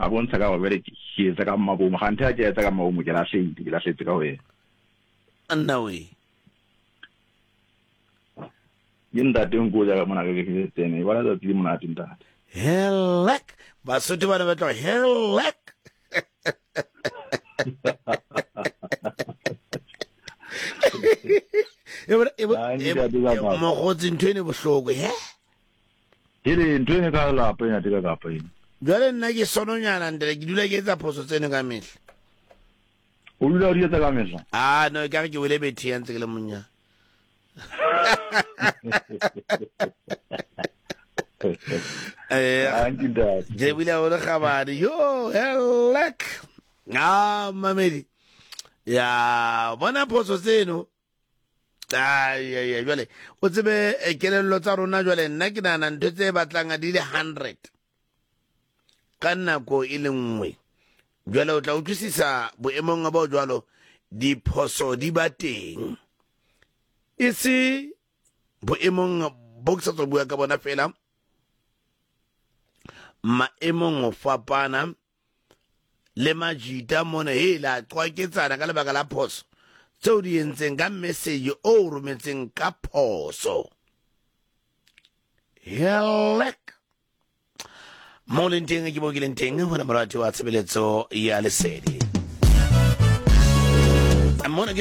a bontsha ka gore ke etsa ka mabomo ga nthe a ke etsa ka mabomo ke lahletse ka wena anna we yinda tengo ja mona ke tsene wala da di mona tinda helek Basotho bana ba tlo helek mo go tsintwene bohloko he ile ntwene ka lapa ina tika ka pa ina jwale nna ke sononyana ndele ke dula ke etsa phoso tsene ka mehla o dula ri etsa ka mehla no ka ke wele bethi ya ntse ke le monya je wile o le khabadi yo helek mamedi ya bona phoso tseno jwale o tsebe kelello tsa rona jwale nna ke nana ntho tse batlang a di le 100 ka nako e le nngwe jwale o tla utlwisisa boemong ba jwalo diphoso di ba teng e se boemong bo ke sa tlo bua ka bona fela maemong o fapana le majita mona la qwaketsana ka lebaka la phoso tseo di entseng ka message o rometseng ka phoso helek mo leng teng ke bo ke leng teng hona morati wa tshebeletso ya lesedi